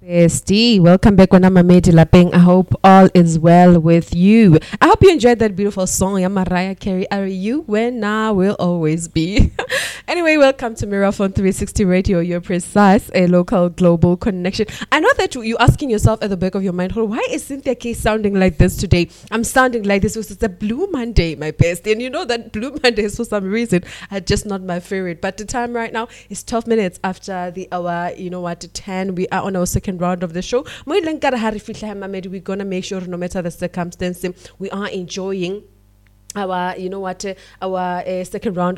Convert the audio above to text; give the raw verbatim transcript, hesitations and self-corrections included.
Bestie, welcome back when I'm Mamedi Lapeng. I hope all is well with you. I hope you enjoyed that beautiful song. I'm Mariah Carey. Are you? When I will always be. Anyway, welcome to Miraphone three sixty Radio, your precise, a local global connection. I know that you're asking yourself at the back of your mind, "Oh, why is Cynthia K sounding like this today? I'm sounding like this because it's a Blue Monday, my best." And you know that Blue Mondays, for some reason, are just not my favorite. But the time right now is twelve minutes after the hour, you know what, ten. We are on our second round of the show. We're going to make sure no matter the circumstance, we are enjoying our, you know what, uh, our uh, second round